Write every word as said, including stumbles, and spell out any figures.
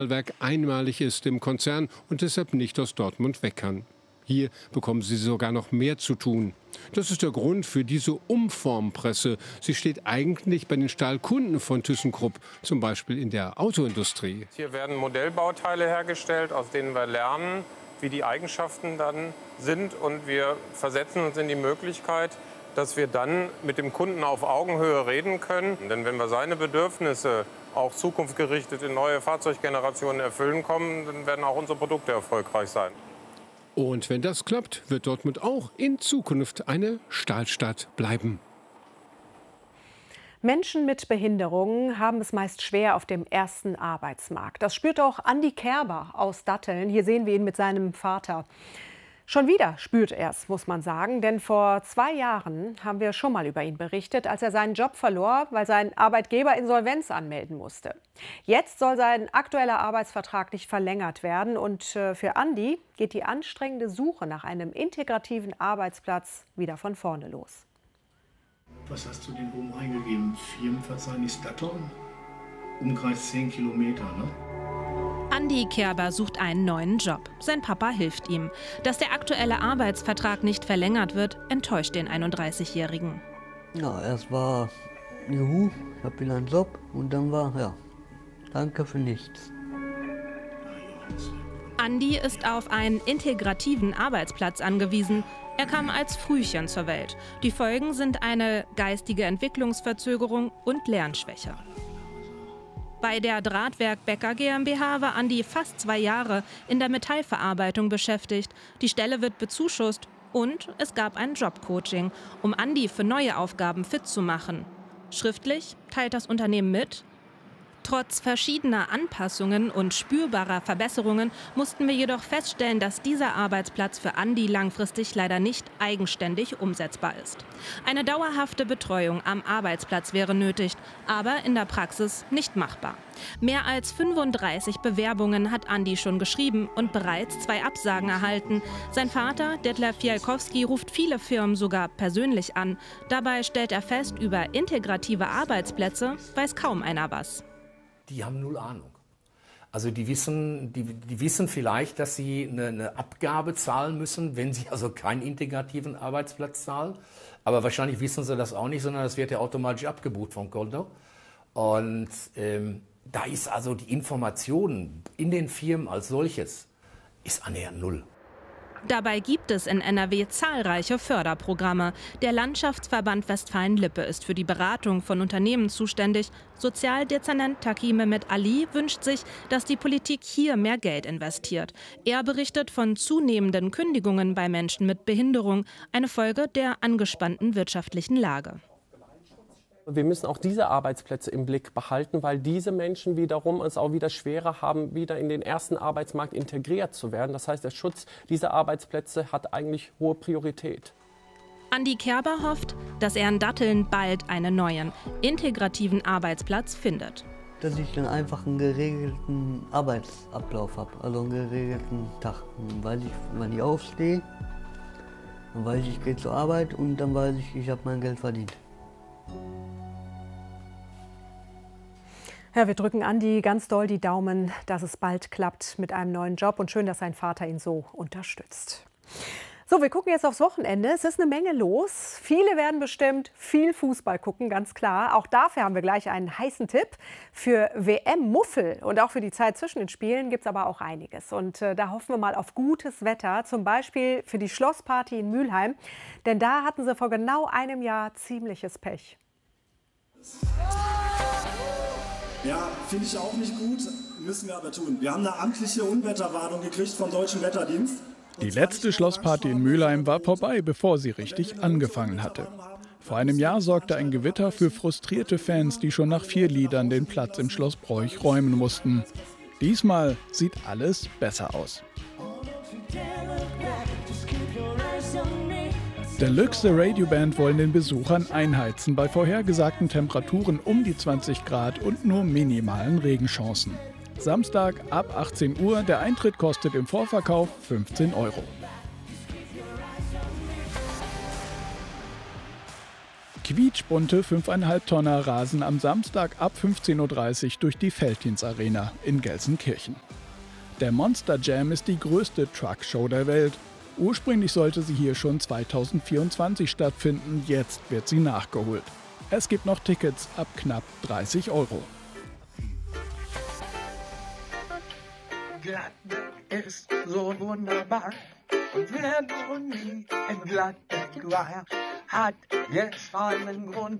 Werk einmalig ist im Konzern und deshalb nicht aus Dortmund weg kann. Hier bekommen sie sogar noch mehr zu tun. Das ist der Grund für diese Umformpresse. Sie steht eigentlich bei den Stahlkunden von ThyssenKrupp, zum Beispiel in der Autoindustrie. Hier werden Modellbauteile hergestellt, aus denen wir lernen, wie die Eigenschaften dann sind. Und wir versetzen uns in die Möglichkeit, dass wir dann mit dem Kunden auf Augenhöhe reden können. Denn wenn wir seine Bedürfnisse auch zukunftsgerichtet in neue Fahrzeuggenerationen erfüllen kommen, dann werden auch unsere Produkte erfolgreich sein. Und wenn das klappt, wird Dortmund auch in Zukunft eine Stahlstadt bleiben. Menschen mit Behinderungen haben es meist schwer auf dem ersten Arbeitsmarkt. Das spürt auch Andi Kerber aus Datteln. Hier sehen wir ihn mit seinem Vater. Schon wieder spürt er es, muss man sagen, denn vor zwei Jahren haben wir schon mal über ihn berichtet, als er seinen Job verlor, weil sein Arbeitgeber Insolvenz anmelden musste. Jetzt soll sein aktueller Arbeitsvertrag nicht verlängert werden und für Andi geht die anstrengende Suche nach einem integrativen Arbeitsplatz wieder von vorne los. Was hast du denn oben eingegeben? Firmenverzeichnis Datteln? Umkreis zehn Kilometer, ne? Andi Kerber sucht einen neuen Job. Sein Papa hilft ihm. Dass der aktuelle Arbeitsvertrag nicht verlängert wird, enttäuscht den einunddreißigjährigen. Ja, erst war juhu, ich habe wieder einen Job und dann war, ja, danke für nichts. Andi ist auf einen integrativen Arbeitsplatz angewiesen. Er kam als Frühchen zur Welt. Die Folgen sind eine geistige Entwicklungsverzögerung und Lernschwäche. Bei der Drahtwerk Becker GmbH war Andi fast zwei Jahre in der Metallverarbeitung beschäftigt. Die Stelle wird bezuschusst und es gab ein Jobcoaching, um Andi für neue Aufgaben fit zu machen. Schriftlich teilt das Unternehmen mit: Trotz verschiedener Anpassungen und spürbarer Verbesserungen mussten wir jedoch feststellen, dass dieser Arbeitsplatz für Andi langfristig leider nicht eigenständig umsetzbar ist. Eine dauerhafte Betreuung am Arbeitsplatz wäre nötig, aber in der Praxis nicht machbar. Mehr als fünfunddreißig Bewerbungen hat Andi schon geschrieben und bereits zwei Absagen erhalten. Sein Vater, Detlef Fialkowski, ruft viele Firmen sogar persönlich an. Dabei stellt er fest, über integrative Arbeitsplätze weiß kaum einer was. Die haben null Ahnung. Also die wissen, die, die wissen vielleicht, dass sie eine, eine Abgabe zahlen müssen, wenn sie also keinen integrativen Arbeitsplatz zahlen. Aber wahrscheinlich wissen sie das auch nicht, sondern das wird ja automatisch abgebucht vom Konto. Und ähm, da ist also die Information in den Firmen als solches ist annähernd null. Dabei gibt es in N R W zahlreiche Förderprogramme. Der Landschaftsverband Westfalen-Lippe ist für die Beratung von Unternehmen zuständig. Sozialdezernent Taki Mehmet Ali wünscht sich, dass die Politik hier mehr Geld investiert. Er berichtet von zunehmenden Kündigungen bei Menschen mit Behinderung, eine Folge der angespannten wirtschaftlichen Lage. Wir müssen auch diese Arbeitsplätze im Blick behalten, weil diese Menschen wiederum es auch wieder schwerer haben, wieder in den ersten Arbeitsmarkt integriert zu werden. Das heißt, der Schutz dieser Arbeitsplätze hat eigentlich hohe Priorität. Andi Kerber hofft, dass er in Datteln bald einen neuen, integrativen Arbeitsplatz findet. Dass ich dann einfach einen geregelten Arbeitsablauf habe, also einen geregelten Tag. Dann weiß ich, wann ich aufstehe, dann weiß ich, ich gehe zur Arbeit und dann weiß ich, ich habe mein Geld verdient. Ja, wir drücken Andi ganz doll die Daumen, dass es bald klappt mit einem neuen Job und schön, dass sein Vater ihn so unterstützt. So, wir gucken jetzt aufs Wochenende. Es ist eine Menge los. Viele werden bestimmt viel Fußball gucken, ganz klar. Auch dafür haben wir gleich einen heißen Tipp. Für W M-Muffel und auch für die Zeit zwischen den Spielen gibt es aber auch einiges. Und äh, da hoffen wir mal auf gutes Wetter, zum Beispiel für die Schlossparty in Mülheim. Denn da hatten sie vor genau einem Jahr ziemliches Pech. Ja, finde ich auch nicht gut, müssen wir aber tun. Wir haben eine amtliche Unwetterwarnung gekriegt vom Deutschen Wetterdienst. Die letzte Schlossparty in Mülheim war vorbei, bevor sie richtig angefangen hatte. Vor einem Jahr sorgte ein Gewitter für frustrierte Fans, die schon nach vier Liedern den Platz im Schloss Broich räumen mussten. Diesmal sieht alles besser aus. Deluxe The Radio Band wollen den Besuchern einheizen bei vorhergesagten Temperaturen um die zwanzig Grad und nur minimalen Regenchancen. Samstag ab achtzehn Uhr, der Eintritt kostet im Vorverkauf fünfzehn Euro. Quietschbunte fünfeinhalb Tonner rasen am Samstag ab fünfzehn Uhr dreißig durch die Veltins Arena in Gelsenkirchen. Der Monster Jam ist die größte Truckshow der Welt. Ursprünglich sollte sie hier schon zweitausendvierundzwanzig stattfinden, jetzt wird sie nachgeholt. Es gibt noch Tickets ab knapp dreißig Euro. Gladbeck ist so wunderbar und wer noch nie in Gladbeck war, hat jetzt einen Grund